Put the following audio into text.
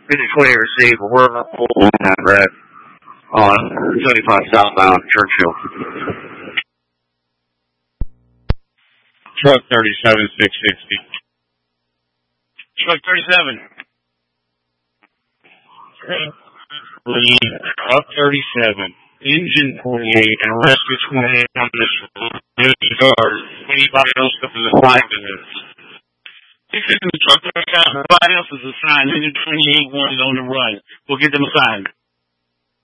Engine 20 received. We're on that red on 75 southbound Churchill. Truck 37, 660. Truck 37. Truck 37. Engine 28 and rescue 28 on this guard. Anybody else up in the flight in this? This is the truck 37. Nobody else is assigned. Engine 28 wanted on the run. We'll get them assigned.